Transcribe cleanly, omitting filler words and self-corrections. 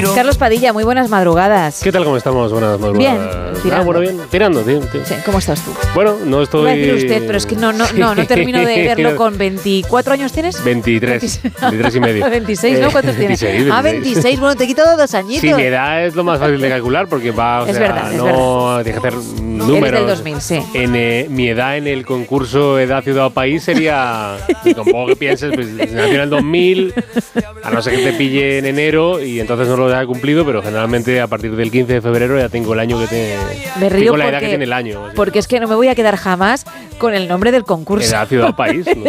Carlos Padilla, muy buenas madrugadas. ¿Qué tal? ¿Cómo estamos? Buenas madrugadas. Bien, tirando. Bueno, bien, tirando. Sí, ¿cómo estás tú? Bueno, no estoy... Iba a decir usted, pero es que no termino de verlo con 24 años, ¿tienes? 23 y medio. 26, ¿no? ¿Cuántos tienes? 26. 26, bueno, te quito 2 añitos. Sí, mi edad es lo más fácil de calcular porque va, es verdad. Tienes que hacer números. Eres del 2000, sí. Mi edad en el concurso Edad, Ciudad o País sería, con poco que pienses, pues nació en el 2000, a no ser que te pille en enero y entonces no lo haya cumplido, pero generalmente a partir del 15 de febrero ya tengo el año que tiene. Me río la edad que tiene el año. Porque es que no me voy a quedar jamás con el nombre del concurso. Edad, Ciudad o País.